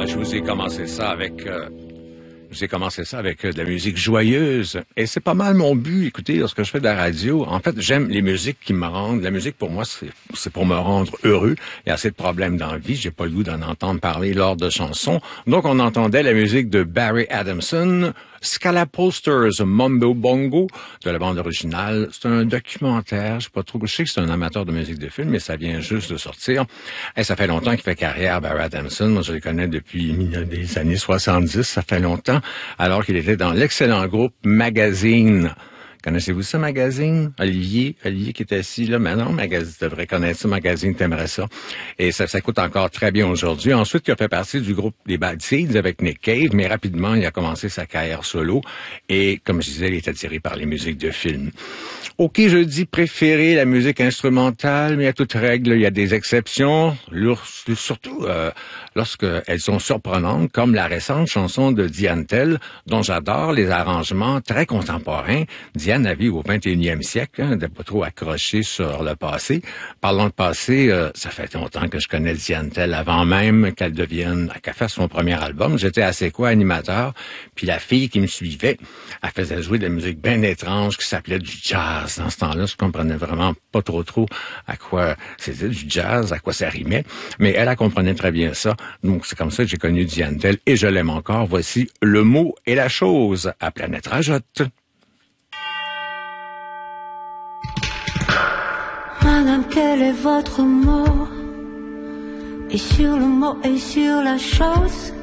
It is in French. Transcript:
Je vous ai commencé ça avec de la musique joyeuse. Et c'est pas mal mon but. Écoutez, lorsque je fais de la radio, en fait, j'aime les musiques qui me rendent... La musique, pour moi, c'est pour me rendre heureux. Il y a assez de problèmes dans la vie. J'ai pas le goût d'en entendre parler lors de chansons. Donc, on entendait la musique de Barry Adamson, Scala Posters, Mumbo Bongo, de la bande originale. C'est un documentaire. Je sais que c'est un amateur de musique de film, mais ça vient juste de sortir. Et ça fait longtemps qu'il fait carrière, Barry Adamson. Moi, je le connais depuis les années 70. Ça fait longtemps. Alors qu'il était dans l'excellent groupe Magazine. Connaissez-vous ça, Magazine? Olivier qui est assis là. Mais non, Magazine, tu devrais connaître ça. Magazine, t'aimerais ça. Et ça coûte encore très bien aujourd'hui. Ensuite, il a fait partie du groupe des Bad Seeds avec Nick Cave, mais rapidement, il a commencé sa carrière solo. Et, comme je disais, il est attiré par les musiques de films. OK, je dis préférer la musique instrumentale, mais à toute règle, il y a des exceptions, surtout lorsqu'elles sont surprenantes, comme la récente chanson de Diane Tell, dont j'adore les arrangements très contemporains. Diane a vécu au 21e siècle, de pas trop accroché sur le passé. Parlons de passé, ça fait longtemps que je connais Diane Tell, avant même qu'elle fasse son premier album. J'étais assez animateur, puis la fille qui me suivait, elle faisait jouer de la musique bien étrange qui s'appelait du jazz. Dans ce temps-là, je comprenais vraiment pas trop à quoi c'était du jazz, à quoi ça rimait, mais elle comprenait très bien ça. Donc, c'est comme ça que j'ai connu Diane Tell et je l'aime encore. Voici Le mot et la chose à Planète Rajotte. Madame, quel est votre mot? Et sur le mot et sur la chose,